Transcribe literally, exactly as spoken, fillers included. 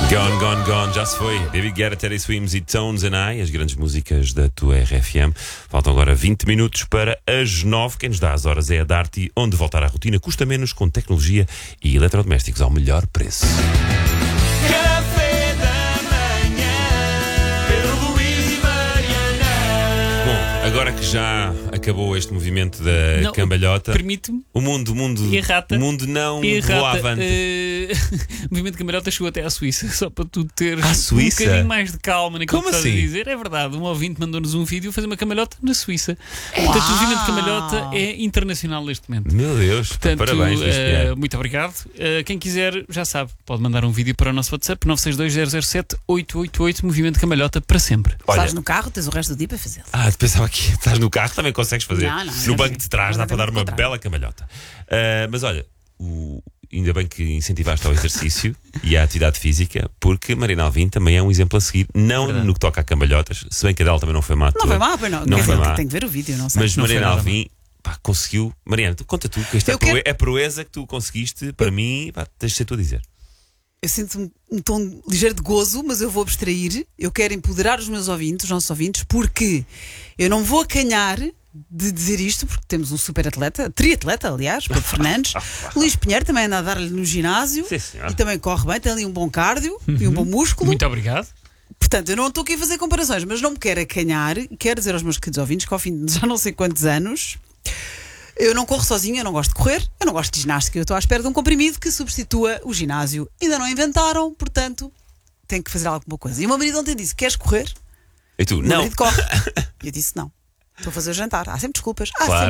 Gone, Gone, Gone, já se foi. David Guetta, Teddy Swims e Tones and I, as grandes músicas da tua R F M. Faltam agora vinte minutos para as nove. Quem nos dá as horas é a Darty, onde voltar à rotina custa menos com tecnologia e eletrodomésticos ao melhor preço. Café da manhã, Pedro Luís e Mariana. Bom, agora que já acabou este movimento da Não, cambalhota, permite-me. o mundo, o mundo, E a rata? o mundo não E a voa rata, avante. eh, o movimento de cambalhota chegou até à Suíça, só para tu teres À Suíça? um bocadinho mais de calma naquilo Como que estás assim? a dizer. É verdade, um ouvinte mandou-nos um vídeo fazer uma cambalhota na Suíça. Portanto, o movimento de cambalhota é internacional neste momento. Meu Deus, Portanto, parabéns, Luís eh, Pinheiro. muito obrigado. Eh, quem quiser, já sabe, pode mandar um vídeo para o nosso WhatsApp nove seis dois zero zero sete oito oito oito, movimento de cambalhota para sempre. Olha, Estás no carro, tens o resto do dia para fazê-lo. ah, pensava que estás no carro, também consegues fazer. Não, não, no não banco sei. de trás dá para dar uma Exatamente o bela cambalhota. Ah, mas olha, o- ainda bem que incentivaste ao exercício e à atividade física, porque Marina Alvim também é um exemplo a seguir, não Verdade. no que toca a cambalhotas, se bem que a dela também não foi má. Não tua, foi má, pois não. Não Quer foi dizer, má. Tem que ver o vídeo, não sei. Mas Não foi Marina nada Alvim, pá, conseguiu. Mariana, tu, conta tu, que esta é, Eu proe- quero- é proeza que tu conseguiste, para mim, pá, tens de ser tu a dizer. Eu sinto um, um tom ligeiro de gozo, mas eu vou abstrair. Eu quero empoderar os meus ouvintes, os nossos ouvintes, porque eu não vou acanhar de dizer isto, porque temos um super atleta, triatleta, aliás, Pedro Fernandes. Luís Pinheiro também anda a dar-lhe no ginásio Sim, senhora. e também corre bem, tem ali um bom cardio e um bom músculo. Muito obrigado. Portanto, eu não estou aqui a fazer comparações, mas não me quero acanhar. Quero dizer aos meus queridos ouvintes que ao fim de já não sei quantos anos eu não corro sozinha, eu não gosto de correr, eu não gosto de ginástica, eu estou à espera de um comprimido que substitua o ginásio. Ainda não inventaram, portanto, tenho que fazer alguma coisa. E o meu marido ontem disse: queres correr? E tu, O meu não. marido corre. E eu disse: não, estou a fazer o jantar. Há sempre desculpas. Há Claro. sempre